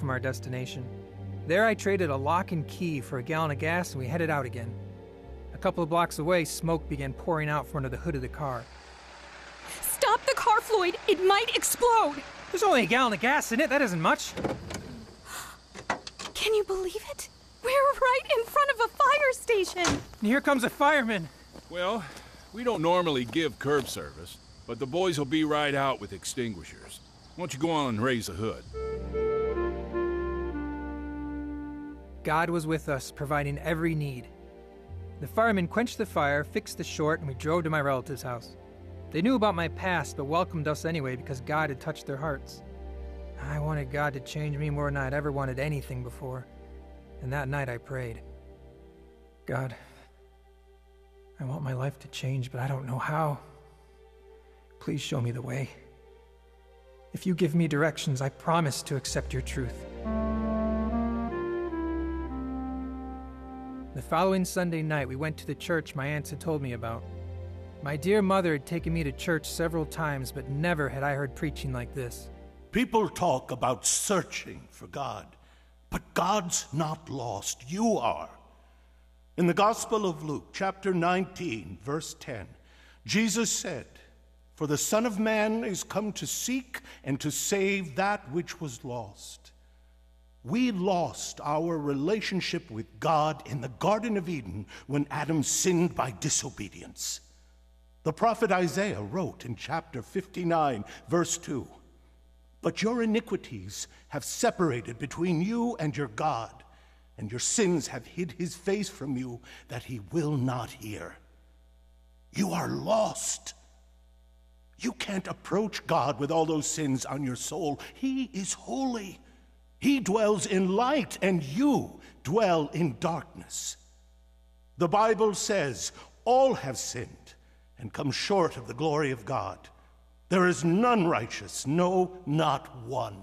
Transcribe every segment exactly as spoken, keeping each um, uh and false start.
from our destination. There I traded a lock and key for a gallon of gas and we headed out again. A couple of blocks away, smoke began pouring out from under the hood of the car. Stop the car, Floyd! It might explode! There's only a gallon of gas in it, that isn't much. Can you believe it? We're right in front of a fire station! And here comes a fireman. Well, we don't normally give curb service, but the boys will be right out with extinguishers. Why don't you go on and raise the hood? God was with us, providing every need. The firemen quenched the fire, fixed the short, and we drove to my relative's house. They knew about my past, but welcomed us anyway because God had touched their hearts. I wanted God to change me more than I'd ever wanted anything before. And that night I prayed. God, I want my life to change, but I don't know how. Please show me the way. If you give me directions, I promise to accept your truth. The following Sunday night, we went to the church my aunts had told me about. My dear mother had taken me to church several times, but never had I heard preaching like this. People talk about searching for God, but God's not lost. You are. In the Gospel of Luke, chapter nineteen, verse ten, Jesus said, "For the Son of Man is come to seek and to save that which was lost." We lost our relationship with God in the Garden of Eden when Adam sinned by disobedience. The prophet Isaiah wrote in chapter fifty-nine, verse two, "But your iniquities have separated between you and your God, and your sins have hid his face from you, that he will not hear." You are lost. You can't approach God with all those sins on your soul. He is holy. He dwells in light, and you dwell in darkness. The Bible says, all have sinned and come short of the glory of God. There is none righteous, no, not one.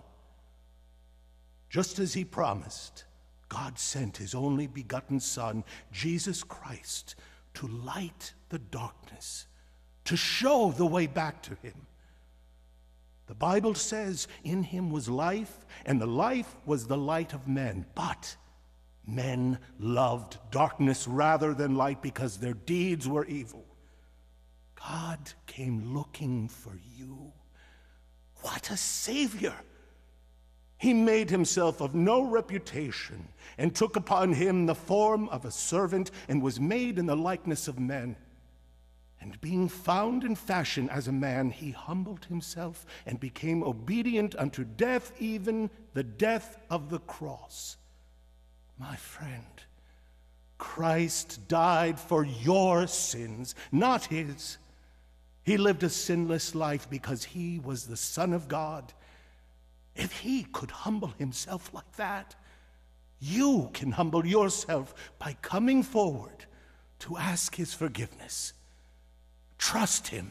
Just as he promised, God sent his only begotten Son, Jesus Christ, to light the darkness, to show the way back to him. The Bible says, in him was life, and the life was the light of men. But men loved darkness rather than light because their deeds were evil. God came looking for you. What a Savior! He made himself of no reputation and took upon him the form of a servant and was made in the likeness of men. And being found in fashion as a man, he humbled himself and became obedient unto death, even the death of the cross. My friend, Christ died for your sins, not his. He lived a sinless life because he was the Son of God. If he could humble himself like that, you can humble yourself by coming forward to ask his forgiveness. Trust him.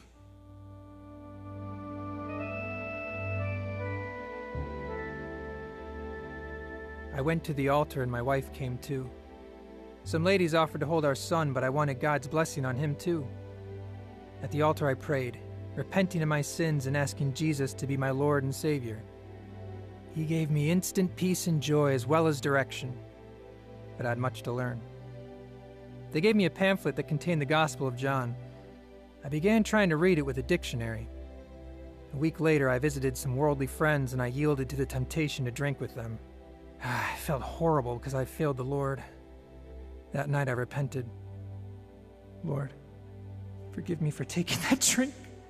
I went to the altar and my wife came too. Some ladies offered to hold our son, but I wanted God's blessing on him too. At the altar I prayed, repenting of my sins and asking Jesus to be my Lord and Savior. He gave me instant peace and joy as well as direction, but I had much to learn. They gave me a pamphlet that contained the Gospel of John. I began trying to read it with a dictionary. A week later, I visited some worldly friends and I yielded to the temptation to drink with them. I felt horrible because I failed the Lord. That night I repented. Lord, forgive me for taking that drink.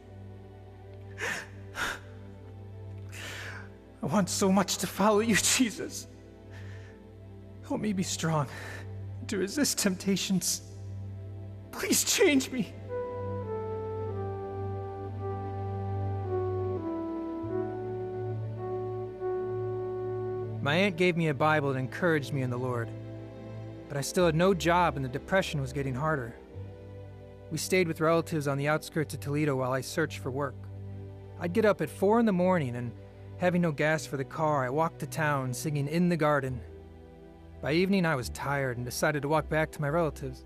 I want so much to follow you, Jesus. Help me be strong, to resist temptations. Please change me. My aunt gave me a Bible and encouraged me in the Lord. But I still had no job and the depression was getting harder. We stayed with relatives on the outskirts of Toledo while I searched for work. I'd get up at four in the morning and, having no gas for the car, I walked to town singing In the Garden. By evening I was tired and decided to walk back to my relatives.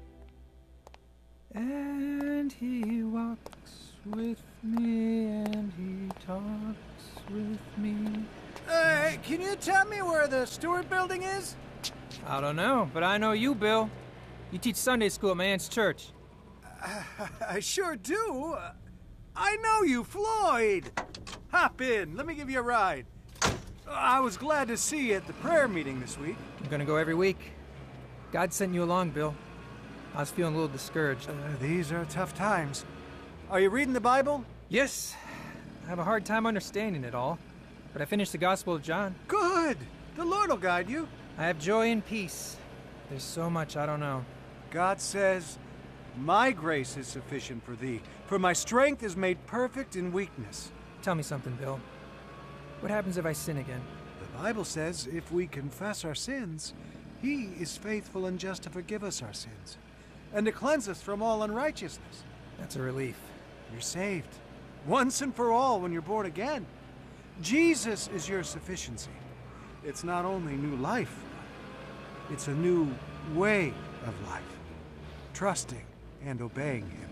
And he walks with me and he talks with me Uh, can you tell me where the Stewart building is? I don't know, but I know you, Bill. You teach Sunday school at my aunt's church. Uh, I sure do. Uh, I know you, Floyd. Hop in. Let me give you a ride. Uh, I was glad to see you at the prayer meeting this week. I'm gonna go every week. God sent you along, Bill. I was feeling a little discouraged. Uh, these are tough times. Are you reading the Bible? Yes. I have a hard time understanding it all, but I finished the Gospel of John. Good. The Lord will guide you. I have joy and peace. There's so much I don't know. God says, "My grace is sufficient for thee, for my strength is made perfect in weakness." Tell me something, Bill. What happens if I sin again? The Bible says if we confess our sins, he is faithful and just to forgive us our sins and to cleanse us from all unrighteousness. That's a relief. You're saved, once and for all when you're born again. Jesus is your sufficiency. It's not only new life, it's a new way of life, trusting and obeying him.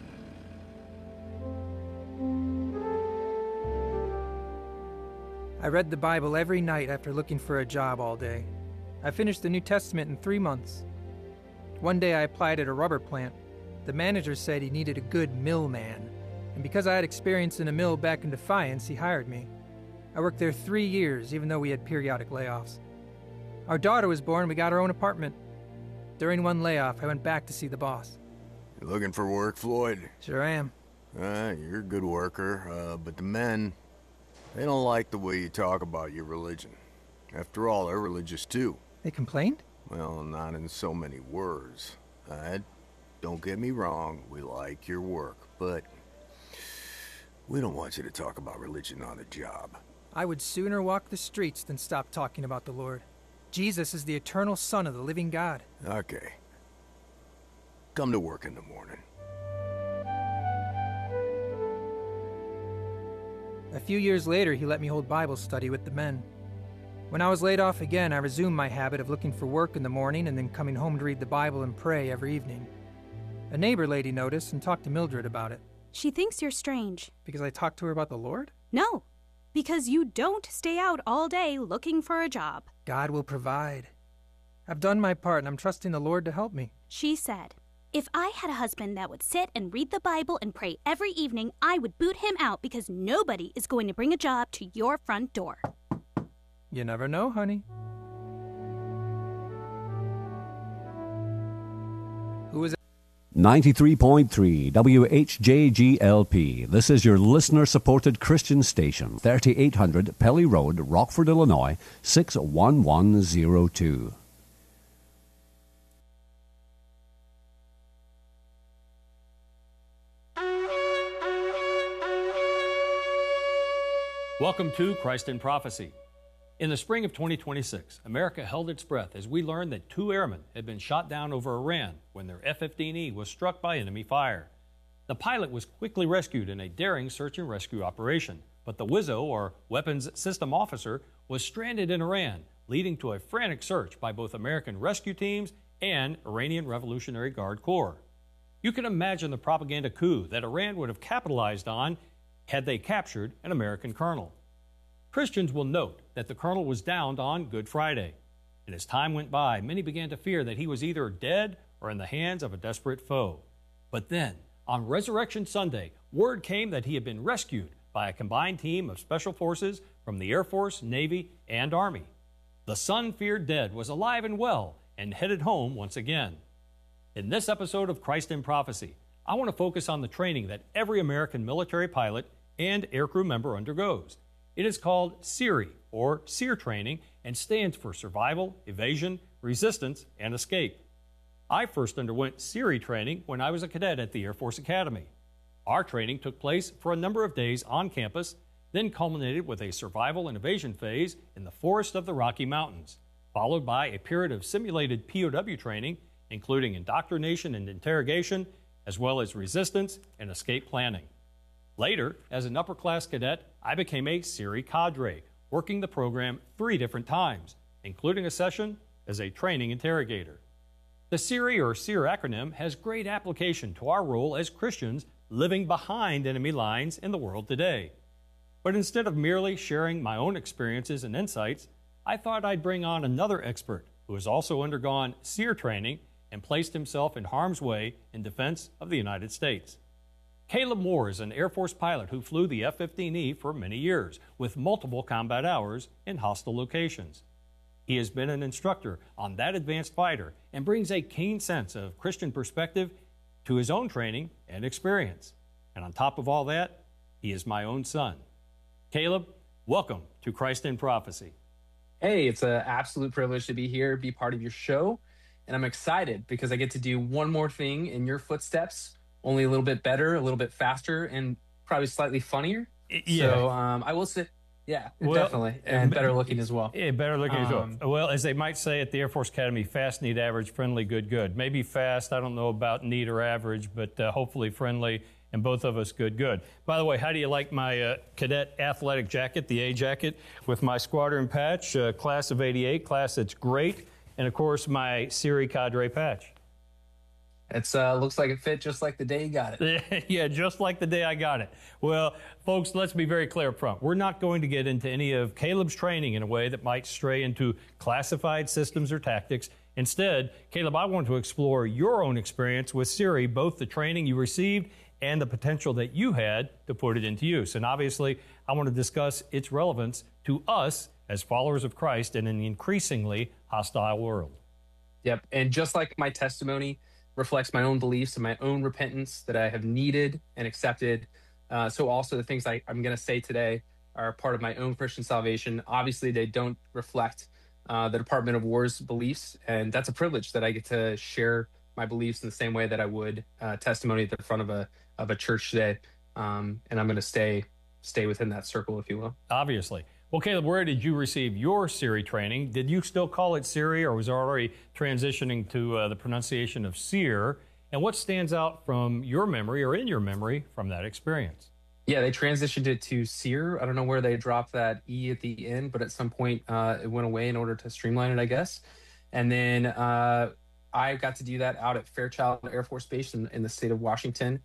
I read the Bible every night after looking for a job all day. I finished the New Testament in three months. One day I applied at a rubber plant. The manager said he needed a good millman, and because I had experience in a mill back in Defiance, he hired me. I worked there three years, even though we had periodic layoffs. Our daughter was born, and we got our own apartment. During one layoff, I went back to see the boss. You looking for work, Floyd? Sure am. Uh, you're a good worker, uh, but the men, they don't like the way you talk about your religion. After all, they're religious too. They complained? Well, not in so many words. Uh, don't get me wrong, we like your work, but we don't want you to talk about religion on the job. I would sooner walk the streets than stop talking about the Lord. Jesus is the eternal Son of the living God. Okay. Come to work in the morning. A few years later, he let me hold Bible study with the men. When I was laid off again, I resumed my habit of looking for work in the morning and then coming home to read the Bible and pray every evening. A neighbor lady noticed and talked to Mildred about it. She thinks you're strange. Because I talked to her about the Lord? No, because you don't stay out all day looking for a job. God will provide. I've done my part and I'm trusting the Lord to help me. She said, if I had a husband that would sit and read the Bible and pray every evening, I would boot him out because nobody is going to bring a job to your front door. You never know, honey. Who is it? ninety-three point three W H J G L P. This is your listener-supported Christian station, thirty-eight hundred Pelly Road, Rockford, Illinois, six one one zero two. Welcome to Christ in Prophecy. In the spring of twenty twenty-six, America held its breath as we learned that two airmen had been shot down over Iran when their F fifteen E was struck by enemy fire. The pilot was quickly rescued in a daring search and rescue operation, but the W S O, or Weapons System Officer, was stranded in Iran, leading to a frantic search by both American rescue teams and Iranian Revolutionary Guard Corps. You can imagine the propaganda coup that Iran would have capitalized on had they captured an American colonel. Christians will note that the colonel was downed on Good Friday, and as time went by, many began to fear that he was either dead or in the hands of a desperate foe. But then, on Resurrection Sunday, word came that he had been rescued by a combined team of special forces from the Air Force, Navy, and Army. The son feared dead was alive and well and headed home once again. In this episode of Christ in Prophecy, I want to focus on the training that every American military pilot and aircrew member undergoes. It is called SERE, or SERE training, and stands for Survival, Evasion, Resistance, and Escape. I first underwent SERE training when I was a cadet at the Air Force Academy. Our training took place for a number of days on campus, then culminated with a survival and evasion phase in the forest of the Rocky Mountains, followed by a period of simulated P O W training, including indoctrination and interrogation, as well as resistance and escape planning. Later, as an upper-class cadet, I became a SERE cadre, working the program three different times, including a session as a training interrogator. The SERE, or SERE acronym, has great application to our role as Christians living behind enemy lines in the world today. But instead of merely sharing my own experiences and insights, I thought I'd bring on another expert who has also undergone SERE training and placed himself in harm's way in defense of the United States. Caleb Moore is an Air Force pilot who flew the F fifteen E for many years with multiple combat hours in hostile locations. He has been an instructor on that advanced fighter and brings a keen sense of Christian perspective to his own training and experience. And on top of all that, he is my own son. Caleb, welcome to Christ in Prophecy. Hey, it's an absolute privilege to be here, be part of your show. And I'm excited because I get to do one more thing in your footsteps, only a little bit better, a little bit faster, and probably slightly funnier. Yeah. So um, I will say, yeah, Well, definitely. And better looking as well. Yeah, better looking as well. Um, Well, as they might say at the Air Force Academy, fast, neat, average, friendly, good, good. Maybe fast, I don't know about neat or average, but uh, hopefully friendly, and both of us good, good. By the way, how do you like my uh, cadet athletic jacket, the A jacket, with my squadron patch, uh, class of eighty-eight, class that's great, and of course my SERE Cadre patch. It uh, looks like it fit just like the day you got it. Yeah, just like the day I got it. Well, folks, let's be very clear up front. We're not going to get into any of Caleb's training in a way that might stray into classified systems or tactics. Instead, Caleb, I want to explore your own experience with SERE, both the training you received and the potential that you had to put it into use. And obviously, I want to discuss its relevance to us as followers of Christ in an increasingly hostile world. Yep. And just like my testimony reflects my own beliefs and my own repentance that I have needed and accepted, uh, so also the things I, I'm going to say today are part of my own Christian salvation. Obviously, they don't reflect uh, the Department of War's beliefs, and that's a privilege that I get to share my beliefs in the same way that I would uh, testimony at the front of a of a church today. Um, and I'm going to stay stay within that circle, if you will. Obviously. Well, Caleb, where did you receive your SERE training? Did you still call it SERE, or was it already transitioning to uh, the pronunciation of SERE? And what stands out from your memory or in your memory from that experience? Yeah, they transitioned it to SERE. I don't know where they dropped that E at the end, but at some point uh, it went away in order to streamline it, I guess. And then uh, I got to do that out at Fairchild Air Force Base in, in the state of Washington.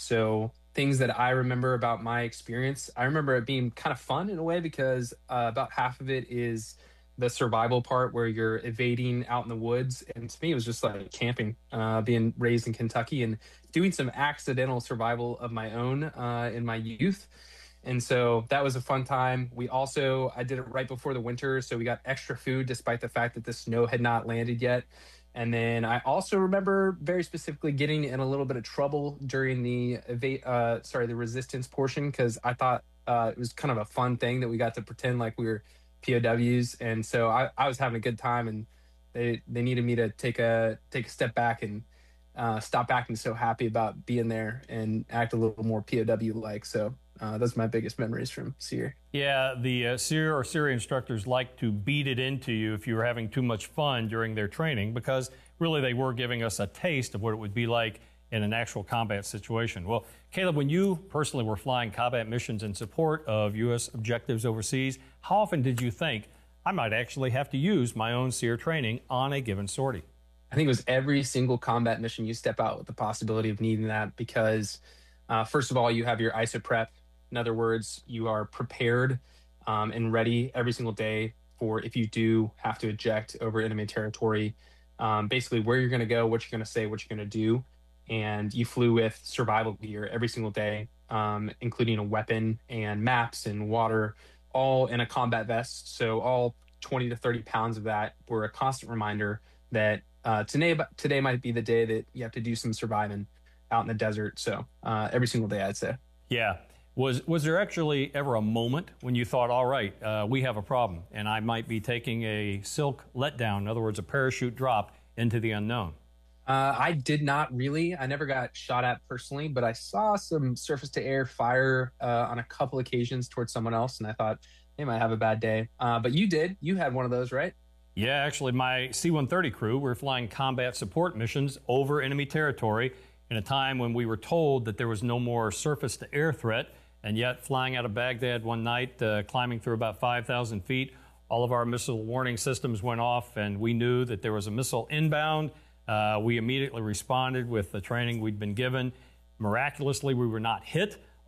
So things that I remember about my experience, I remember it being kind of fun in a way because uh, about half of it is the survival part where you're evading out in the woods. And to me, it was just like camping, uh, being raised in Kentucky and doing some accidental survival of my own uh, in my youth. And so that was a fun time. We also, I did it right before the winter, so we got extra food despite the fact that the snow had not landed yet. And then I also remember very specifically getting in a little bit of trouble during the eva- uh, sorry, the resistance portion, because I thought uh, it was kind of a fun thing that we got to pretend like we were P O Ws. And so I, I was having a good time, and they they needed me to take a take a step back and uh, stop acting so happy about being there and act a little more P O W-like. So uh, those are my biggest memories from SERE. Yeah, the uh, SERE or SERE instructors like to beat it into you if you were having too much fun during their training, because really they were giving us a taste of what it would be like in an actual combat situation. Well, Caleb, when you personally were flying combat missions in support of U S objectives overseas, how often did you think, I might actually have to use my own SERE training on a given sortie? I think it was every single combat mission you step out with the possibility of needing that because, uh, first of all, you have your I S O prep. In other words, you are prepared um, and ready every single day for if you do have to eject over enemy territory, um, basically where you're going to go, what you're going to say, what you're going to do. And you flew with survival gear every single day, um, including a weapon and maps and water, all in a combat vest. So all twenty to thirty pounds of that were a constant reminder that uh, today, today might be the day that you have to do some surviving out in the desert. So uh, every single day, I'd say. Yeah. Was was there actually ever a moment when you thought, all right, uh, we have a problem, and I might be taking a silk letdown, in other words, a parachute drop into the unknown? Uh, I did not really. I never got shot at personally, but I saw some surface-to-air fire uh, on a couple occasions towards someone else, and I thought they might have a bad day. Uh, but you did. You had one of those, right? Yeah, actually, my C one thirty crew were flying combat support missions over enemy territory in a time when we were told that there was no more surface-to-air threat, and yet flying out of Baghdad one night, uh, climbing through about five thousand feet, all of our missile warning systems went off, and we knew that there was a missile inbound. Uh, we immediately responded with the training we'd been given. Miraculously, we were not hit,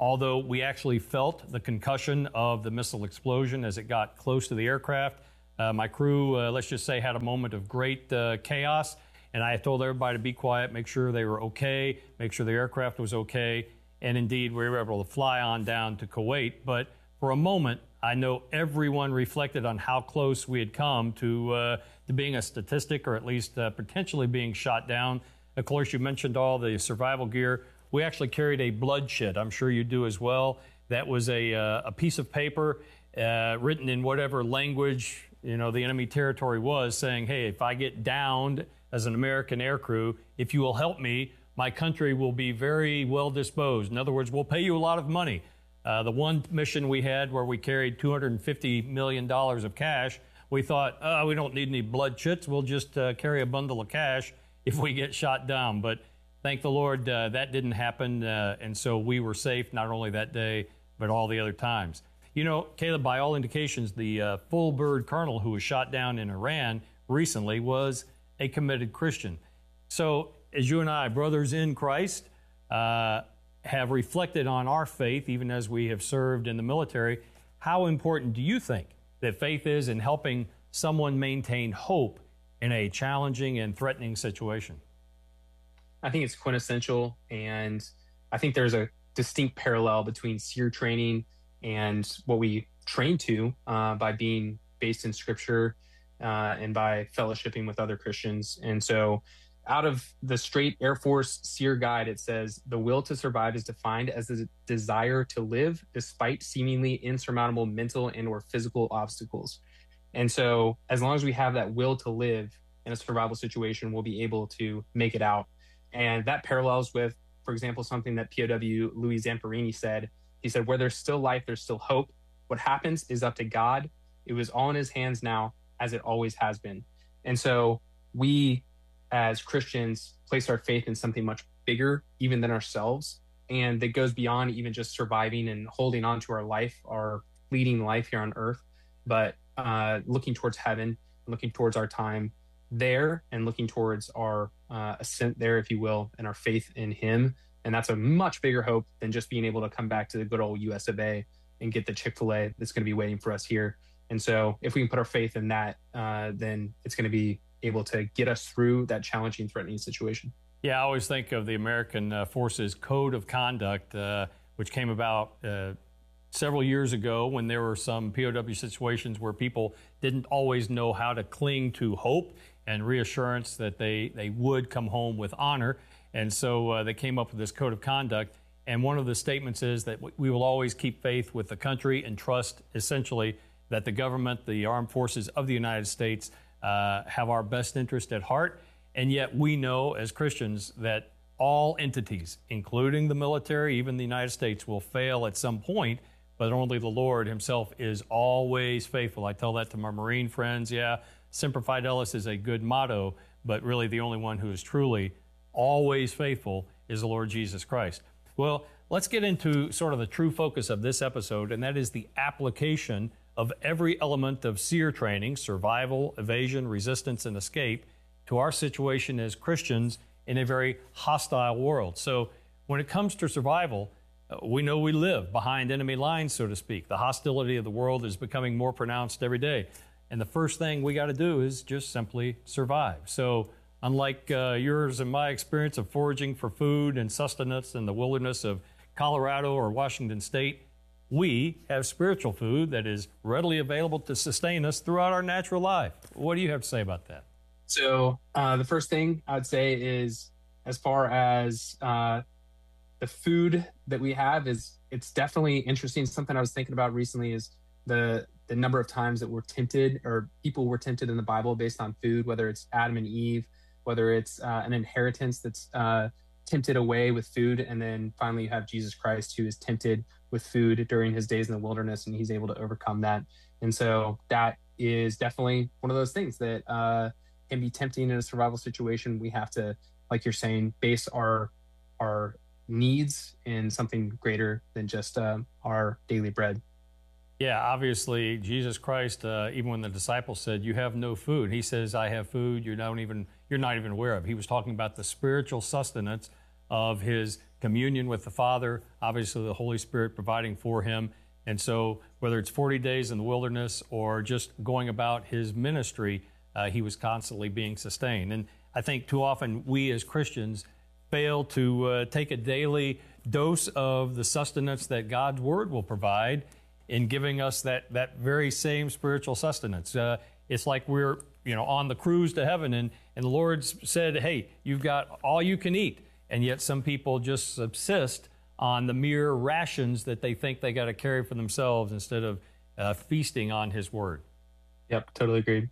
although we actually felt the concussion of the missile explosion as it got close to the aircraft. Uh, my crew, uh, let's just say, had a moment of great uh, chaos, and I told everybody to be quiet, make sure they were okay, make sure the aircraft was okay, and indeed we were able to fly on down to Kuwait. But for a moment, I know everyone reflected on how close we had come to, uh, to being a statistic, or at least uh, potentially being shot down. Of course, you mentioned all the survival gear. We actually carried a blood chit. I'm sure you do as well. That was a, uh, a piece of paper uh, written in whatever language, you know, the enemy territory was, saying, hey, if I get downed as an American aircrew, if you will help me, my country will be very well disposed. In other words, we'll pay you a lot of money. Uh, the one mission we had where we carried two hundred fifty million dollars of cash, we thought, oh, we don't need any blood chits. We'll just uh, carry a bundle of cash if we get shot down. But thank the Lord, uh, that didn't happen. Uh, and so we were safe not only that day, but all the other times. You know, Caleb, by all indications, the uh, full bird colonel who was shot down in Iran recently was a committed Christian. So as you and I, brothers in Christ, uh, have reflected on our faith, even as we have served in the military, how important do you think that faith is in helping someone maintain hope in a challenging and threatening situation? I think it's quintessential, and I think there's a distinct parallel between SEER training and what we train to uh, by being based in Scripture uh, and by fellowshipping with other Christians. And so out of the straight Air Force SEER guide, it says, the will to survive is defined as the desire to live despite seemingly insurmountable mental and or physical obstacles. And so as long as we have that will to live in a survival situation, we'll be able to make it out. And that parallels with, for example, something that P O W Louis Zamperini said. He said, where there's still life, there's still hope. What happens is up to God. It was all in his hands now, as it always has been. And so we, as Christians, place our faith in something much bigger even than ourselves. And that goes beyond even just surviving and holding on to our life, our fleeting life here on earth, but uh, looking towards heaven, looking towards our time there, and looking towards our uh, ascent there, if you will, and our faith in him. And that's a much bigger hope than just being able to come back to the good old U S of A and get the Chick-fil-A that's going to be waiting for us here. And so if we can put our faith in that, uh, then it's going to be able to get us through that challenging, threatening situation. Yeah, I always think of the American uh, Forces Code of Conduct, uh, which came about uh, several years ago when there were some P O W situations where people didn't always know how to cling to hope and reassurance that they, they would come home with honor. And so uh, they came up with this code of conduct. And one of the statements is that we will always keep faith with the country and trust, essentially, that the government, the armed forces of the United States, uh, have our best interest at heart. And yet we know as Christians that all entities, including the military, even the United States, will fail at some point, but only the Lord himself is always faithful. I tell that to my Marine friends. Yeah, Semper Fidelis is a good motto, but really the only one who is truly always faithful is the Lord Jesus Christ. Well, let's get into sort of the true focus of this episode, and that is the application of every element of SEER training, survival, evasion, resistance, and escape, to our situation as Christians in a very hostile world. So when it comes to survival, uh, we know we live behind enemy lines, so to speak. The hostility of the world is becoming more pronounced every day. And the first thing we got to do is just simply survive. So unlike uh, yours and my experience of foraging for food and sustenance in the wilderness of Colorado or Washington State, we have spiritual food that is readily available to sustain us throughout our natural life. What do you have to say about that? So uh, the first thing I would say is, as far as uh, the food that we have, is it's definitely interesting. Something I was thinking about recently is the the number of times that we're tempted, or people were tempted in the Bible based on food, whether it's Adam and Eve, whether it's uh, an inheritance that's uh, tempted away with food. And then finally you have Jesus Christ, who is tempted with food during his days in the wilderness, and he's able to overcome that. And so that is definitely one of those things that uh, can be tempting in a survival situation. We have to, like you're saying, base our our needs in something greater than just uh, our daily bread. Yeah, obviously, Jesus Christ, uh, even when the disciples said, you have no food, he says, I have food you don't even, you're not even aware of. He was talking about the spiritual sustenance of his communion with the Father, obviously the Holy Spirit providing for him. And so whether it's forty days in the wilderness or just going about his ministry, uh, he was constantly being sustained. And I think too often we as Christians fail to uh, take a daily dose of the sustenance that God's Word will provide in giving us that, that very same spiritual sustenance. Uh, it's like we're you know on the cruise to heaven, and, and the Lord said, hey, you've got all you can eat. And yet some people just subsist on the mere rations that they think they got to carry for themselves instead of uh, feasting on His Word. Yep, totally agreed.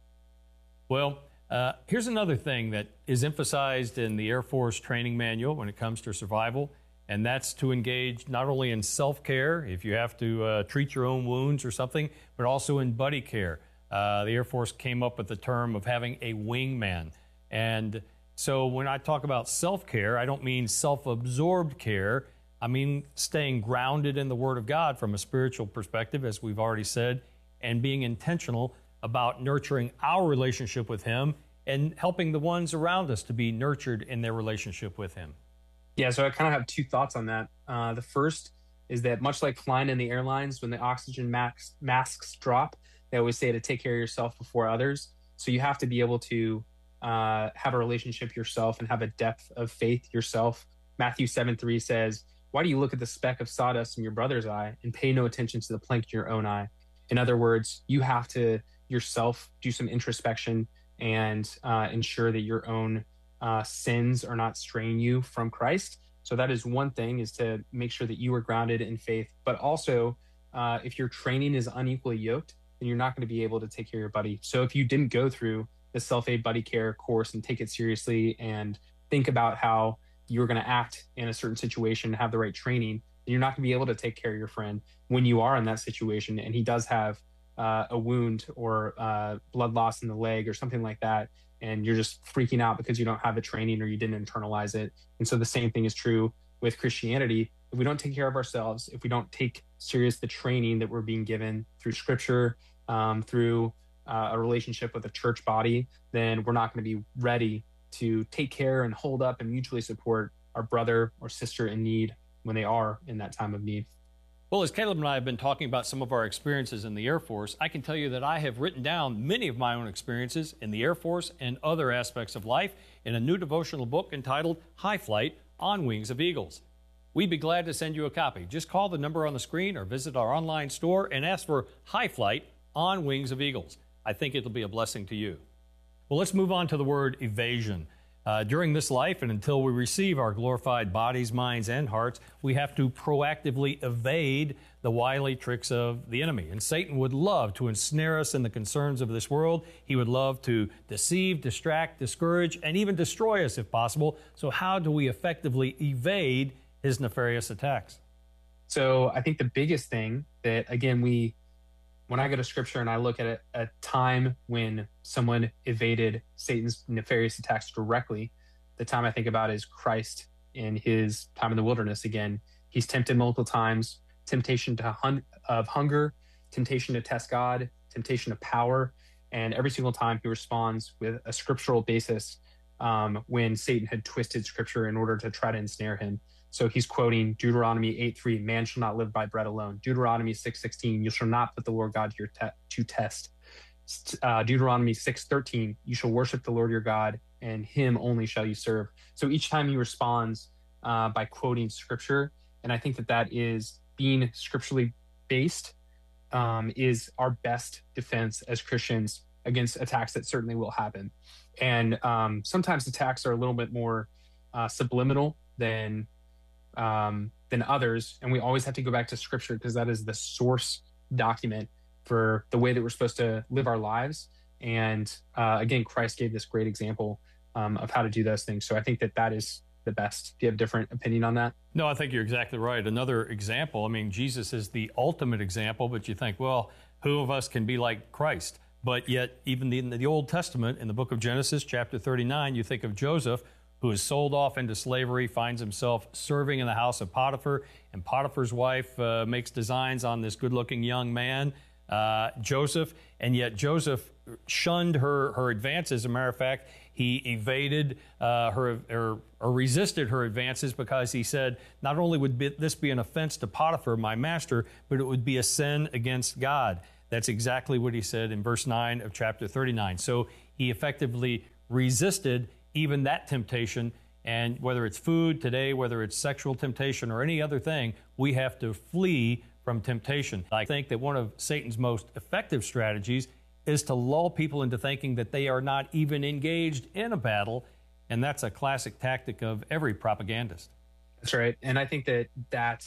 Well, uh, here's another thing that is emphasized in the Air Force training manual when it comes to survival, and that's to engage not only in self-care, if you have to uh, treat your own wounds or something, but also in buddy care. Uh, the Air Force came up with the term of having a wingman. And so when I talk about self-care, I don't mean self-absorbed care. I mean staying grounded in the Word of God from a spiritual perspective, as we've already said, and being intentional about nurturing our relationship with Him and helping the ones around us to be nurtured in their relationship with Him. Yeah, so I kind of have two thoughts on that. Uh, the first is that much like flying in the airlines, when the oxygen max, masks drop, they always say to take care of yourself before others. So you have to be able to uh, have a relationship yourself and have a depth of faith yourself. Matthew seven three says, why do you look at the speck of sawdust in your brother's eye and pay no attention to the plank in your own eye? In other words, you have to yourself do some introspection and uh, ensure that your own uh, sins are not straying you from Christ. So that is one thing, is to make sure that you are grounded in faith. But also, uh, if your training is unequally yoked, then you're not going to be able to take care of your buddy. So if you didn't go through the self-aid buddy care course and take it seriously and think about how you're going to act in a certain situation, have the right training, then you're not going to be able to take care of your friend when you are in that situation and he does have uh, a wound or uh, blood loss in the leg or something like that, and you're just freaking out because you don't have the training or you didn't internalize it. And so the same thing is true with Christianity. If we don't take care of ourselves, if we don't take serious the training that we're being given through Scripture, um, through uh, a relationship with a church body, then we're not going to be ready to take care and hold up and mutually support our brother or sister in need when they are in that time of need. Well, as Caleb and I have been talking about some of our experiences in the Air Force, I can tell you that I have written down many of my own experiences in the Air Force and other aspects of life in a new devotional book entitled High Flight on Wings of Eagles. We'd be glad to send you a copy. Just call the number on the screen or visit our online store and ask for High Flight on Wings of Eagles. I think it'll be a blessing to you. Well, let's move on to the word evasion. Uh, during this life and until we receive our glorified bodies, minds, and hearts, we have to proactively evade the wily tricks of the enemy. And Satan would love to ensnare us in the concerns of this world. He would love to deceive, distract, discourage, and even destroy us if possible. So how do we effectively evade his nefarious attacks? So I think the biggest thing that, again, we when I go to Scripture and I look at a, a time when someone evaded Satan's nefarious attacks directly, the time I think about is Christ in his time in the wilderness. Again, he's tempted multiple times, temptation to hun- of hunger, temptation to test God, temptation of power, and every single time he responds with a scriptural basis um, when Satan had twisted Scripture in order to try to ensnare him. So he's quoting Deuteronomy eight three, man shall not live by bread alone. Deuteronomy six sixteen, you shall not put the Lord God to your te- to test. Uh, Deuteronomy six thirteen, you shall worship the Lord your God, and him only shall you serve. So each time he responds uh, by quoting Scripture, and I think that that is being scripturally based um, is our best defense as Christians against attacks that certainly will happen. And um, sometimes attacks are a little bit more uh, subliminal than um, than others. And we always have to go back to Scripture because that is the source document for the way that we're supposed to live our lives. And uh, again, Christ gave this great example um, of how to do those things. So I think that that is the best. Do you have a different opinion on that? No, I think you're exactly right. Another example, I mean, Jesus is the ultimate example, but you think, well, who of us can be like Christ? But yet, even in the Old Testament, in the book of Genesis, chapter thirty-nine, you think of Joseph, who is sold off into slavery, finds himself serving in the house of Potiphar, and Potiphar's wife uh, makes designs on this good-looking young man uh, Joseph, and yet Joseph shunned her, her advances. As a matter of fact, he evaded uh, her or, or resisted her advances because he said, not only would be, this be an offense to Potiphar, my master, but it would be a sin against God. That's exactly what he said in verse nine of chapter thirty-nine. So he effectively resisted even that temptation. And whether it's food today, whether it's sexual temptation or any other thing, we have to flee from temptation. I think that one of Satan's most effective strategies is to lull people into thinking that they are not even engaged in a battle, and that's a classic tactic of every propagandist. That's right. And I think that that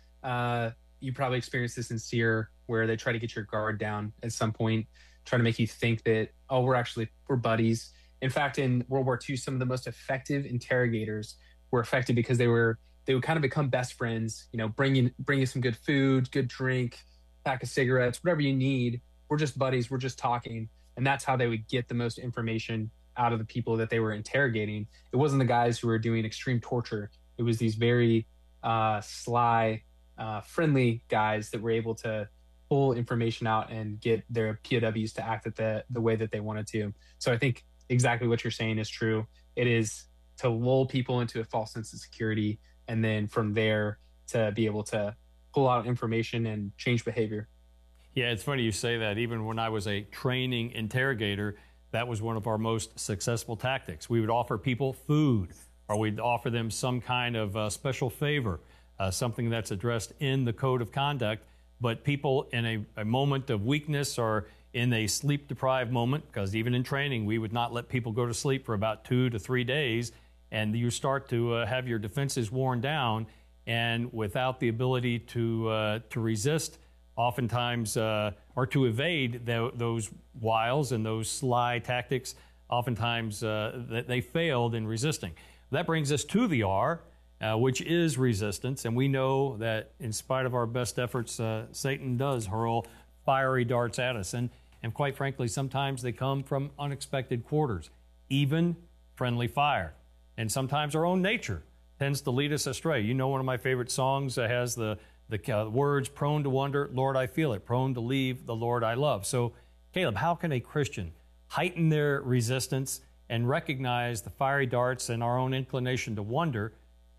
uh, you probably experienced this in Seer, where they try to get your guard down at some point, try to make you think that, oh, we're actually, we're buddies. In fact, in World War Two, some of the most effective interrogators were effective because they were they would kind of become best friends. You know, bring you bring you some good food, good drink, pack of cigarettes, whatever you need. We're just buddies. We're just talking, and that's how they would get the most information out of the people that they were interrogating. It wasn't the guys who were doing extreme torture. It was these very uh, sly, uh, friendly guys that were able to pull information out and get their P O Ws to act at the the way that they wanted to. So I think exactly what you're saying is true. It is to lull people into a false sense of security, and then from there to be able to pull out information and change behavior. Yeah, it's funny you say that. Even when I was a training interrogator, that was one of our most successful tactics. We would offer people food, or we'd offer them some kind of uh, special favor, uh, something that's addressed in the code of conduct. But people in a, a moment of weakness or in a sleep-deprived moment, because even in training, we would not let people go to sleep for about two to three days, and you start to uh, have your defenses worn down, and without the ability to uh, to resist, oftentimes, uh, or to evade the, those wiles and those sly tactics, oftentimes uh, they failed in resisting. That brings us to the R, uh, which is resistance, and we know that in spite of our best efforts, uh, Satan does hurl fiery darts at us, and And quite frankly, sometimes they come from unexpected quarters, even friendly fire. And sometimes our own nature tends to lead us astray. You know, one of my favorite songs that has the, the uh, words, prone to wonder, Lord, I feel it, prone to leave the Lord I love. So, Caleb, how can a Christian heighten their resistance and recognize the fiery darts and our own inclination to wonder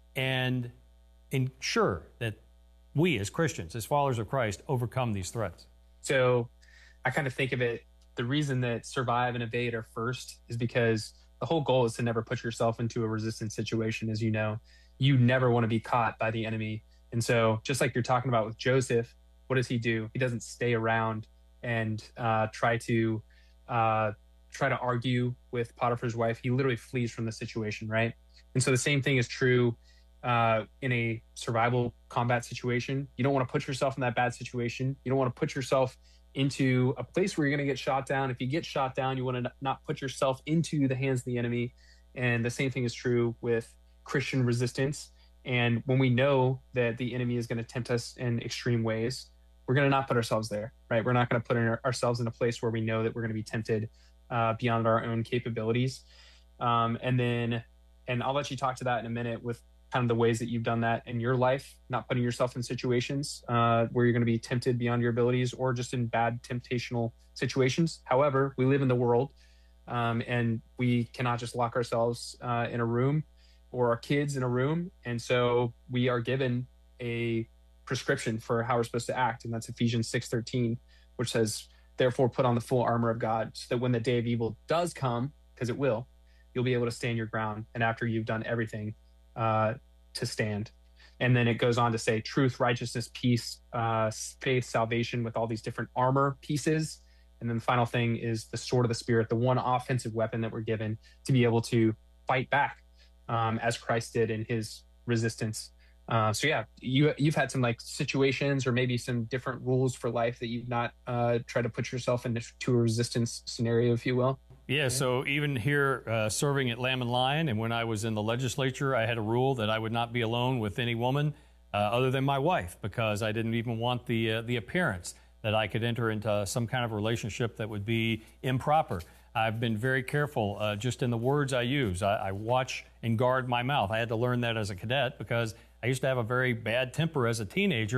and ensure that we as Christians, as followers of Christ, overcome these threats? So I kind of think of it, the reason that survive and evade are first is because the whole goal is to never put yourself into a resistance situation. As you know, you never want to be caught by the enemy. And so just like you're talking about with Joseph, what does he do? He doesn't stay around and uh, try to uh, try to argue with Potiphar's wife. He literally flees from the situation, right? And so the same thing is true uh, in a survival combat situation. You don't want to put yourself in that bad situation. You don't want to put yourself into a place where you're going to get shot down. If you get shot down, you want to not put yourself into the hands of the enemy. And the same thing is true with Christian resistance. And when we know that the enemy is going to tempt us in extreme ways, we're going to not put ourselves there, right? We're not going to put our, ourselves in a place where we know that we're going to be tempted uh, beyond our own capabilities. Um, and then, and I'll let you talk to that in a minute with kind of the ways that you've done that in your life, not putting yourself in situations uh, where you're going to be tempted beyond your abilities or just in bad temptational situations. However, we live in the world um, and we cannot just lock ourselves uh, in a room or our kids in a room. And so we are given a prescription for how we're supposed to act. And that's Ephesians six thirteen, which says, therefore put on the full armor of God so that when the day of evil does come, because it will, you'll be able to stand your ground. And after you've done everything, uh, to stand. And then it goes on to say truth, righteousness, peace, uh, faith, salvation, with all these different armor pieces. And then the final thing is the sword of the Spirit, the one offensive weapon that we're given to be able to fight back um, as Christ did in his resistance. Uh, so yeah, you, you've had some like situations or maybe some different rules for life that you've not uh, tried to put yourself into a resistance scenario, if you will. Yeah, so even here uh, serving at Lamb and Lion, and when I was in the legislature, I had a rule that I would not be alone with any woman uh, other than my wife, because I didn't even want the uh, the appearance that I could enter into some kind of relationship that would be improper. I've been very careful uh, just in the words I use. I, I watch and guard my mouth. I had to learn that as a cadet because I used to have a very bad temper as a teenager.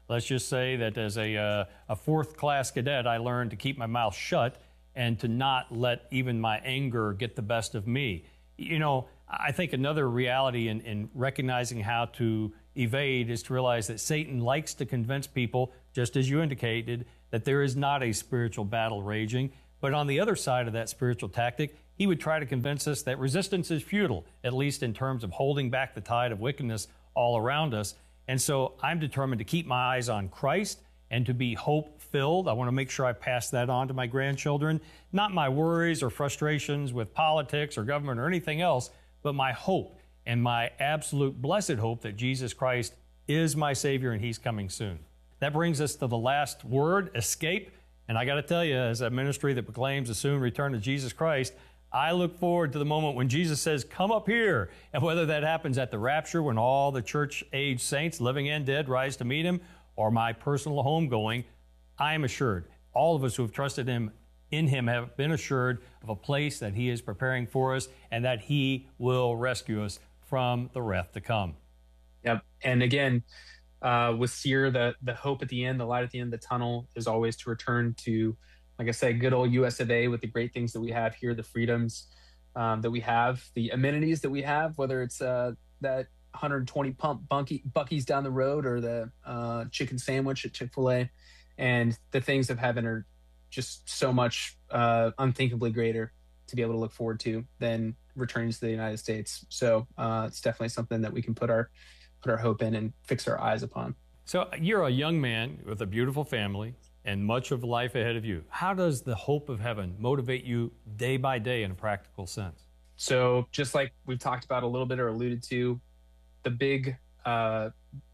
Let's just say that as a, uh, a fourth class cadet, I learned to keep my mouth shut and to not let even my anger get the best of me. You know, I think another reality in, in recognizing how to evade is to realize that Satan likes to convince people, just as you indicated, that there is not a spiritual battle raging. But on the other side of that spiritual tactic, he would try to convince us that resistance is futile, at least in terms of holding back the tide of wickedness all around us. And so I'm determined to keep my eyes on Christ and to be hope-filled. I want to make sure I pass that on to my grandchildren. Not my worries or frustrations with politics or government or anything else, but my hope and my absolute blessed hope that Jesus Christ is my Savior and He's coming soon. That brings us to the last word, escape. And I got to tell you, as a ministry that proclaims the soon return of Jesus Christ, I look forward to the moment when Jesus says, come up here. And whether that happens at the rapture when all the church-age saints, living and dead, rise to meet Him, or my personal homegoing, I am assured, all of us who have trusted Him in Him have been assured of a place that He is preparing for us and that He will rescue us from the wrath to come. Yep. And again, uh, with SEER, the, the hope at the end, the light at the end of the tunnel is always to return to, like I said, good old U S of A with the great things that we have here, the freedoms um, that we have, the amenities that we have, whether it's uh, that one hundred twenty pump bunkie, Buc-ee's down the road or the uh, chicken sandwich at Chick-fil-A. And the things of heaven are just so much uh, unthinkably greater to be able to look forward to than returning to the United States. So uh, it's definitely something that we can put our put our hope in and fix our eyes upon. So you're a young man with a beautiful family and much of life ahead of you. How does the hope of heaven motivate you day by day in a practical sense? So just like we've talked about a little bit or alluded to, the big uh,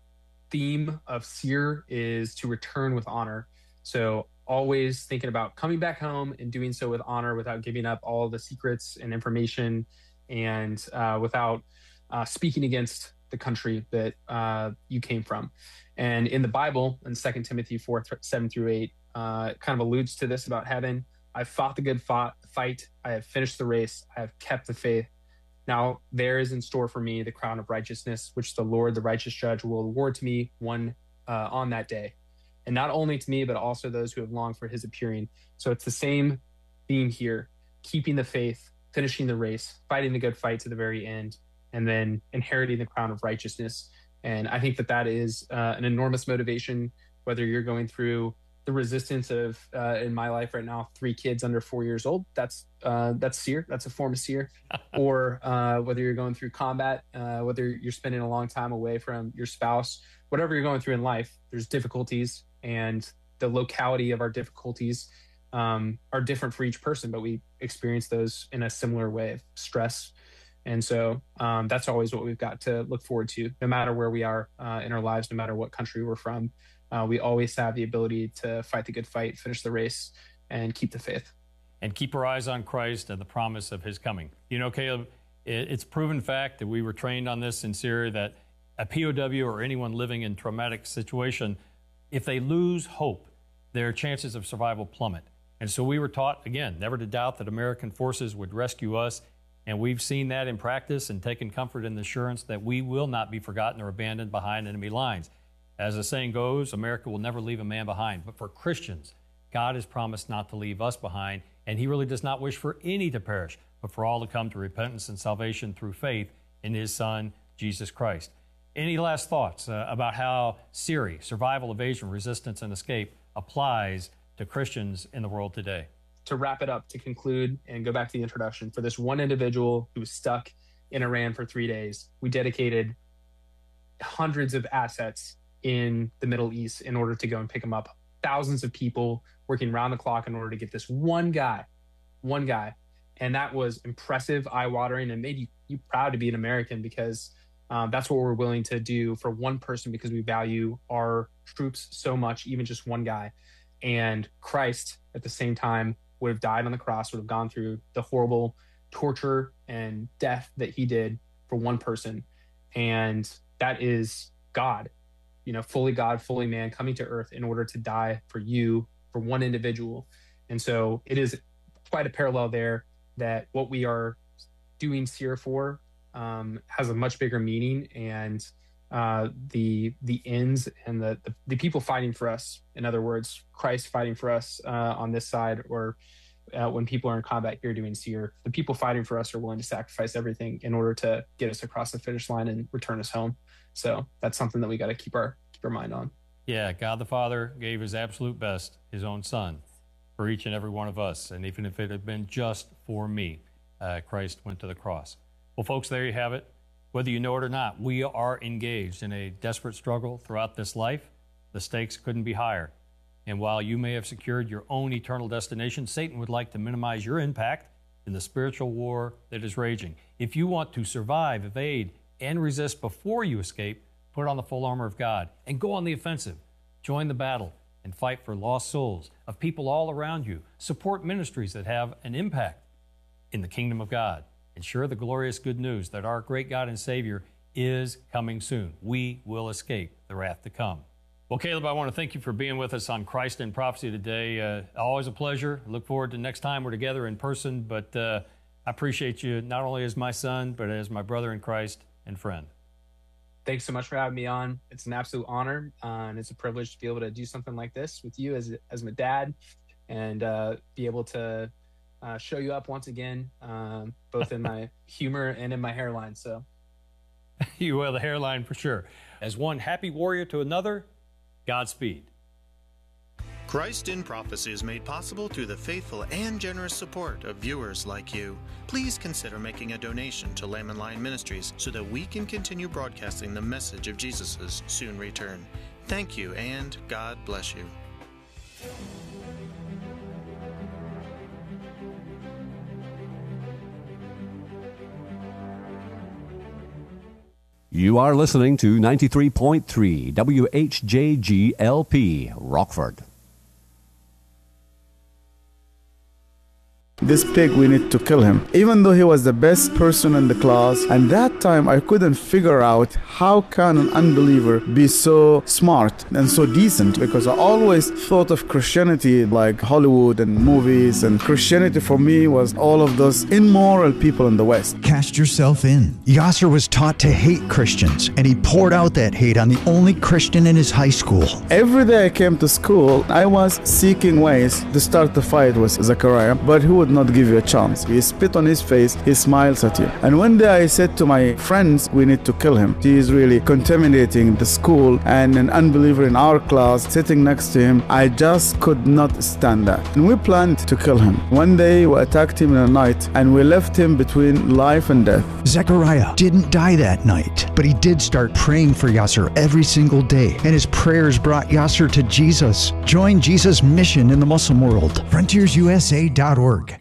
theme of SEER is to return with honor. So always thinking about coming back home and doing so with honor without giving up all the secrets and information and uh, without uh, speaking against the country that uh, you came from. And in the Bible, in Second Timothy four, seven through eight, uh, it kind of alludes to this about heaven. I've fought the good fought, fight. I have finished the race. I have kept the faith. Now there is in store for me the crown of righteousness, which the Lord, the righteous judge, will award to me one uh, on that day. And not only to me, but also those who have longed for His appearing. So it's the same theme here, keeping the faith, finishing the race, fighting the good fight to the very end, and then inheriting the crown of righteousness. And I think that that is uh, an enormous motivation, whether you're going through the resistance of, uh, in my life right now, three kids under four years old. That's uh, that's SEER. That's a form of SEER. Or uh, whether you're going through combat, uh, whether you're spending a long time away from your spouse, whatever you're going through in life, there's difficulties, and the locality of our difficulties um, are different for each person, but we experience those in a similar way of stress. And so um, that's always what we've got to look forward to, no matter where we are uh, in our lives, no matter what country we're from. Uh, we always have the ability to fight the good fight, finish the race, and keep the faith. And keep our eyes on Christ and the promise of His coming. You know, Caleb, it's proven fact that we were trained on this in Syria, that a P O W or anyone living in traumatic situation, if they lose hope, their chances of survival plummet. And so we were taught, again, never to doubt that American forces would rescue us. And we've seen that in practice and taken comfort in the assurance that we will not be forgotten or abandoned behind enemy lines. As the saying goes, America will never leave a man behind. But for Christians, God has promised not to leave us behind, and He really does not wish for any to perish, but for all to come to repentance and salvation through faith in His Son, Jesus Christ. Any last thoughts uh, about how SEER, survival, evasion, resistance, and escape, applies to Christians in the world today? To wrap it up, to conclude and go back to the introduction, for this one individual who was stuck in Iran for three days, we dedicated hundreds of assets in the Middle East in order to go and pick him up. Thousands of people working round the clock in order to get this one guy, one guy. And that was impressive, eye-watering, and made you, you proud to be an American, because um, that's what we're willing to do for one person, because we value our troops so much, even just one guy. And Christ, at the same time, would have died on the cross, would have gone through the horrible torture and death that He did for one person. And that is God. You know, fully God, fully man, coming to earth in order to die for you, for one individual. And so it is quite a parallel there, that what we are doing SEER for um, has a much bigger meaning. And uh, the the ends and the, the the people fighting for us. In other words, Christ fighting for us uh, on this side, or uh, when people are in combat here doing SEER, the people fighting for us are willing to sacrifice everything in order to get us across the finish line and return us home. So that's something that we got to keep our keep our mind on. Yeah, God the Father gave his absolute best, his own son, for each and every one of us. And even if it had been just for me, uh, Christ went to the cross. Well, folks, there you have it. Whether you know it or not, we are engaged in a desperate struggle throughout this life. The stakes couldn't be higher. And while you may have secured your own eternal destination, Satan would like to minimize your impact in the spiritual war that is raging. If you want to survive, evade, and resist before you escape, put on the full armor of God and go on the offensive. Join the battle and fight for lost souls of people all around you. Support ministries that have an impact in the kingdom of God. And share the glorious good news that our great God and Savior is coming soon. We will escape the wrath to come. Well, Caleb, I want to thank you for being with us on Christ in Prophecy today. Uh, always a pleasure. I look forward to next time we're together in person. But uh, I appreciate you not only as my son, but as my brother in Christ and friend. Thanks so much for having me on. It's an absolute honor, uh, and it's a privilege to be able to do something like this with you as as my dad, and uh, be able to uh, show you up once again, um, both in my humor and in my hairline. So, you will, the hairline for sure. As one happy warrior to another, Godspeed. Christ in Prophecy is made possible through the faithful and generous support of viewers like you. Please consider making a donation to Lamb and Lion Ministries so that we can continue broadcasting the message of Jesus' soon return. Thank you, and God bless you. You are listening to ninety-three point three W H J G L P, Rockford. This pig, we need to kill him. Even though he was the best person in the class, and that time I couldn't figure out how can an unbeliever be so smart and so decent, because I always thought of Christianity like Hollywood and movies, and Christianity for me was all of those immoral people in the West. Cast yourself in. Yasser was taught to hate Christians, and he poured out that hate on the only Christian in his high school. Every day I came to school, I was seeking ways to start the fight with Zechariah, but he would not give you a chance. He spit on his face, he smiles at you. And one day I said to my friends, we need to kill him. He is really contaminating the school, and an unbeliever in our class sitting next to him. I just could not stand that. And we planned to kill him. One day we attacked him in the night, and we left him between life and death. Zechariah didn't die that night, but he did start praying for Yasser every single day, and his prayers brought Yasser to Jesus. Join Jesus' mission in the Muslim world. frontiers U S A dot org.